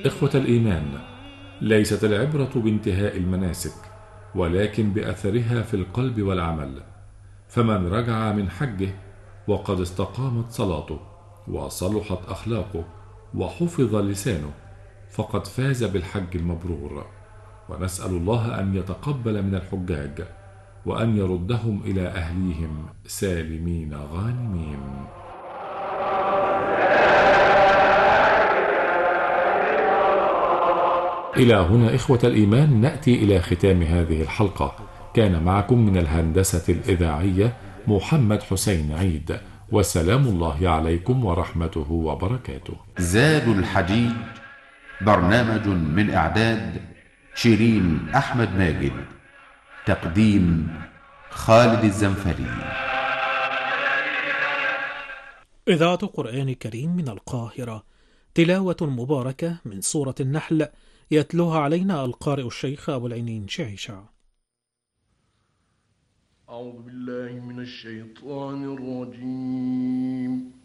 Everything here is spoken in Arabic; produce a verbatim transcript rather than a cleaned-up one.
إخوة الإيمان، ليست العبرة بانتهاء المناسك، ولكن بأثرها في القلب والعمل. فمن رجع من حجه وقد استقامت صلاته وصلحت أخلاقه وحفظ لسانه فقد فاز بالحج المبرور. ونسأل الله أن يتقبل من الحجاج وأن يردهم إلى أهليهم سالمين غانمين. إلى هنا إخوة الإيمان نأتي إلى ختام هذه الحلقة. كان معكم من الهندسة الإذاعية محمد حسين عيد، وسلام الله عليكم ورحمته وبركاته. زاد الحجيج، برنامج من إعداد شيرين أحمد ماجد، تقديم خالد الزنفري. إذاعة قرآن كريم من القاهرة، تلاوة مباركة من سورة النحل، يتلوها علينا القارئ الشيخ أبو العينين شعيشة. أعوذ بالله من الشيطان الرجيم.